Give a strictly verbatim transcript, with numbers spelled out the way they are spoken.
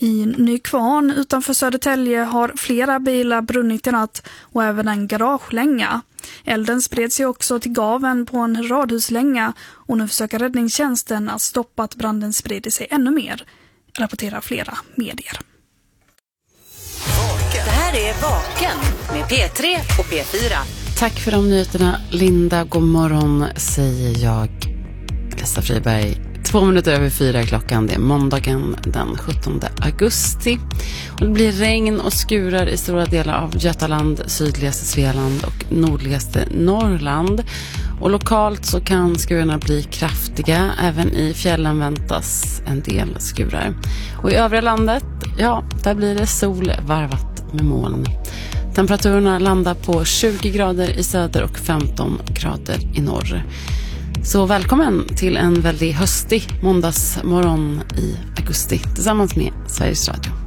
I Nykvarn utanför Södertälje har flera bilar brunnit i natt och även en garagelänga. Elden spred sig också till gaven på en radhuslänga och nu försöker räddningstjänsten att stoppa att branden sprider sig ännu mer, rapporterar flera medier. Det här är Vaken med P tre och P fyra. Tack för de nyheterna, Linda. God morgon, säger jag, Lisa Friberg. Två minuter över fyra är klockan. Det är måndagen den sjuttonde augusti. Och det blir regn och skurar i stora delar av Götaland, sydligaste Svealand och nordligaste Norrland. Och lokalt så kan skurarna bli kraftiga. Även i fjällen väntas en del skurar. Och i övriga landet, ja, där blir det sol varvat med moln. Temperaturerna landar på tjugo grader i söder och femton grader i norr. Så välkommen till en väldigt höstig måndagsmorgon i augusti tillsammans med Sveriges Radio.